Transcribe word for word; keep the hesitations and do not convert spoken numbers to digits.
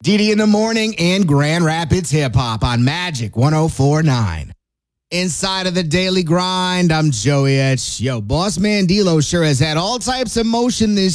D D in the morning and Grand Rapids hip hop on Magic one oh four point nine. Inside of the Daily Grind, I'm Joey H. Yo, Boss Man D-Lo sure has had all types of motion this